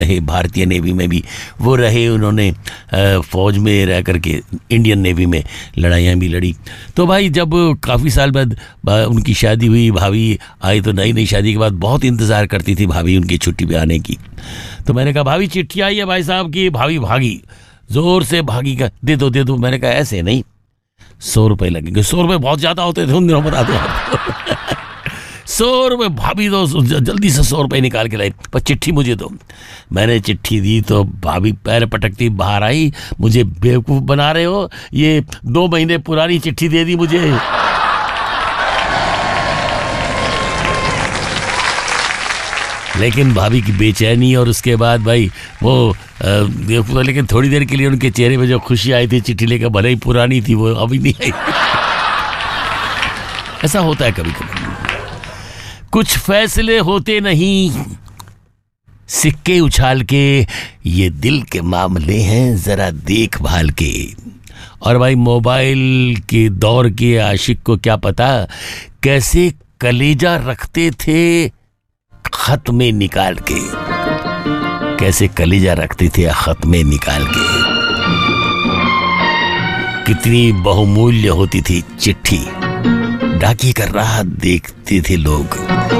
रहे, भारतीय नेवी में भी वो रहे, उन्होंने फ़ौज में रह करके इंडियन नेवी में लड़ाइयाँ भी लड़ी। तो भाई जब काफ़ी साल बाद उनकी शादी हुई, भाभी आई, तो नई नई शादी के बाद बहुत इंतज़ार करती थी भाभी उनकी छुट्टी पे आने की। तो मैंने कहा भाभी चिट्ठी आई है भाई साहब की। भाभी भागी, ज़ोर से भागी, का दे दो दे दो। मैंने कहा ऐसे नहीं, 100 रुपये लगेंगे। 100 रुपये बहुत ज़्यादा होते थे उन दिनों, बता दो आपको। 100 रुपये। भाभी तो जल्दी से 100 रुपये निकाल के लाई, पर चिट्ठी मुझे दो। मैंने चिट्ठी दी तो भाभी पैर पटकती बाहर आई, मुझे बेवकूफ़ बना रहे हो, ये 2 महीने पुरानी चिट्ठी दे दी मुझे। लेकिन भाभी की बेचैनी, और उसके बाद भाई वो बेवकूफ़, लेकिन थोड़ी देर के लिए उनके चेहरे पे जो खुशी आई थी चिट्ठी लेकर, भले ही पुरानी थी, वो अभी नहीं आई। ऐसा होता है कभी कभी। कुछ फैसले होते नहीं सिक्के उछाल के, ये दिल के मामले हैं जरा देखभाल के। और भाई मोबाइल के दौर के आशिक को क्या पता कैसे कलेजा रखते थे खत में निकाल के, कैसे कलेजा रखते थे खत में निकाल के। कितनी बहुमूल्य होती थी चिट्ठी, डाकिए का राह देखते थे लोग।